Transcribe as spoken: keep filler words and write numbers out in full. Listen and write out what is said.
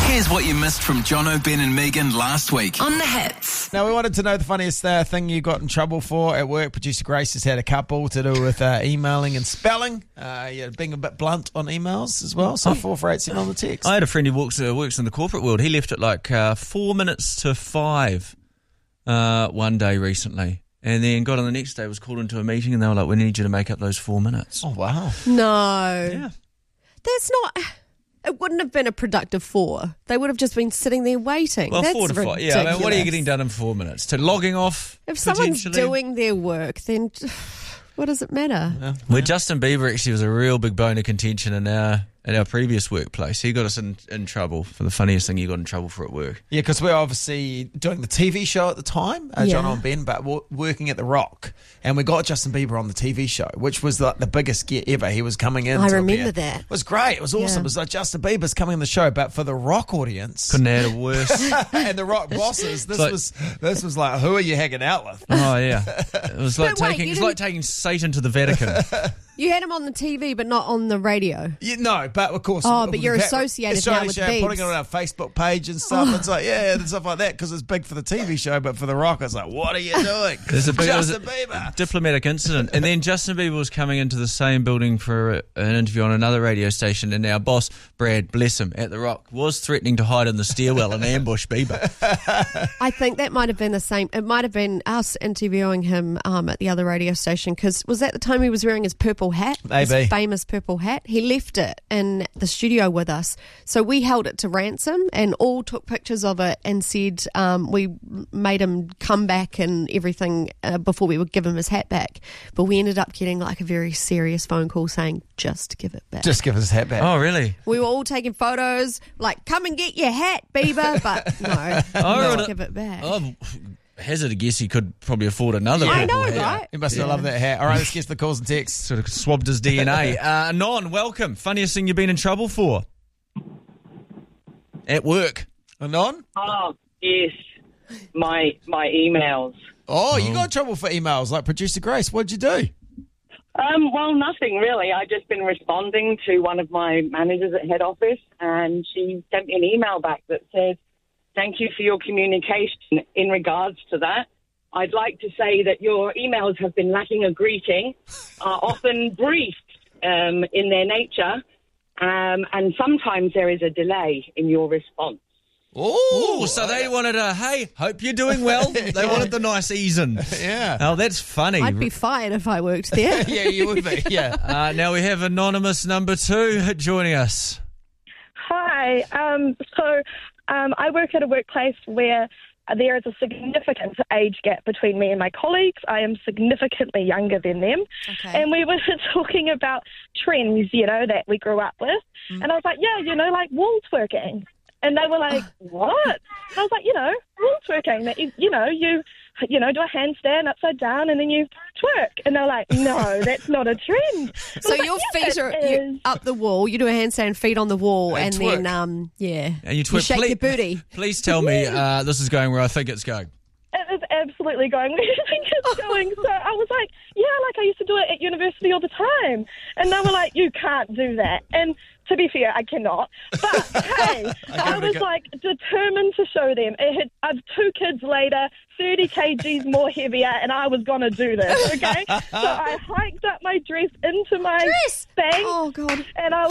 Here's what you missed from Jono, Ben and Megan last week On the Hits. Now, we wanted to know the funniest uh, thing you got in trouble for at work. Producer Grace has had a couple to do with uh, emailing and spelling. Uh, yeah, being a bit blunt on emails as well. So four four eight seven on the text. I had a friend who works, uh, works in the corporate world. He left at like uh, four minutes to five uh, one day recently. And then got on the next day, was called into a meeting, and they were like, we need you to make up those four minutes. Oh, wow. No. Yeah. That's not... It wouldn't have been a productive four. They would have just been sitting there waiting. Well, That's four to five. ridiculous. Yeah, I mean, what are you getting done in four minutes? To logging off? If someone's potentially? doing their work, then what does it matter? Yeah. Where Justin Bieber actually was a real big bone of contention in our at our previous workplace. He got us in, in trouble for the funniest thing he got in trouble for at work. Yeah, because we're obviously doing the T V show at the time, uh, Yeah. John and Ben, but we're working at The Rock. And we got Justin Bieber on the T V show, which was like the biggest get ever. He was coming in. I to remember appear. that. It was great. It was awesome. Yeah. It was like Justin Bieber's coming on the show, but for the Rock audience Couldn't have had it worse. and the Rock bosses, this like- was this was like, who are you hanging out with? Oh, yeah. It was like But wait, taking you it's like taking Satan to the Vatican. You had him on the T V, but not on the radio. Yeah, no, but of course. Oh, but you're that- associated Australia now with show, Biebs. putting it on our Facebook page and stuff. It's like, yeah, and stuff like that, because it's big for the T V show, but for the Rock, it's like, what are you doing? There's a big, Justin there's a Bieber. diplomatic incident. And then Justin Bieber was coming into the same building for a, an interview on another radio station, and our boss, Brad, bless him, at The Rock, was threatening to hide in the stairwell and ambush Bieber. I think that might have been the same. It might have been us interviewing him um, at the other radio station, because was that the time he was wearing his purple hat? Maybe. His famous purple hat. He left it in the studio with us. So we held it to ransom and all took pictures of it and said um, we made him come back and everything uh, before we would give him his hat back. But we ended up getting like a very serious phone call saying, just give it back. Just give us his hat back. Oh, really? We were all taking photos, like, come and get your hat, Bieber. But no, Oh, just give it back. Oh, hazard a guess he could probably afford another I purple know, hat. right? He must have loved that hat. All right, let's get to the calls and texts. Sort of swabbed his D N A. Uh, Non, welcome. Funniest thing you've been in trouble for? At work. Anon? Oh, yes. My my emails. Oh, you got in trouble for emails like Producer Grace. What'd you do? Um, well, nothing really. I've just been responding to one of my managers at head office, and she sent me an email back that says, thank you for your communication in regards to that. I'd like to say that your emails have been lacking a greeting, are often brief um, in their nature, um, and sometimes there is a delay in your response. Oh, so they wanted a, hey, hope you're doing well. They wanted the nice easing. Yeah. Oh, that's funny. I'd be fired if I worked there. Yeah, you would be. Yeah. Uh, now we have anonymous number two joining us. Hi. Um, so um, I work at a workplace where there is a significant age gap between me and my colleagues. I am significantly younger than them. Okay. And we were talking about trends, you know, that we grew up with. Mm. And I was like, yeah, you know, like wall twerking. And they were like, what? I was like, you know, wall twerking. That you, you know, you, you know, do a handstand upside down and then you twerk. And they're like, no, that's not a trend. I So was like, your "Yeah, feet it are you, is." up the wall. You do a handstand, feet on the wall, And and, twerk. then um, yeah, And you, twerk. shake please, your booty. Please tell me uh, this is going where I think it's going. It is absolutely going where you think it's going. So I was like, yeah, like I used to do it at university all the time. And they were like, you can't do that. And to be fair, I cannot. But hey, I it a was go. like determined to show them. It had, I've two kids later, thirty kgs more heavier, and I was going to do this, okay? So I hiked up my dress into my Dress? thing, Oh God. and I